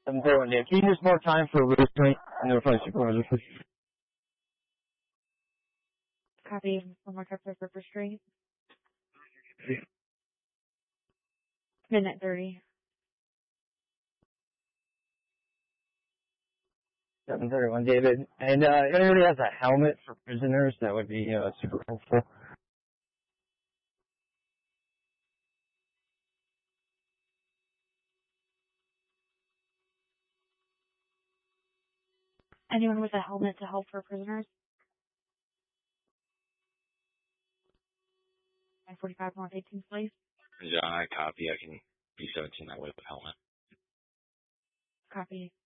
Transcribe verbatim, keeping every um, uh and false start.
seven thirty-one, Dan. Can you just mark time for restraint? I know front supervisor, please. Copy. One more time for restraint. Minute thirty. seven thirty-one, David. And uh, if anybody has a helmet for prisoners, that would be, you know, super helpful. Anyone with a helmet to help for prisoners? nine forty-five North eighteenth, please. Yeah, I copy. I can be seventeen that way with helmet. Copy.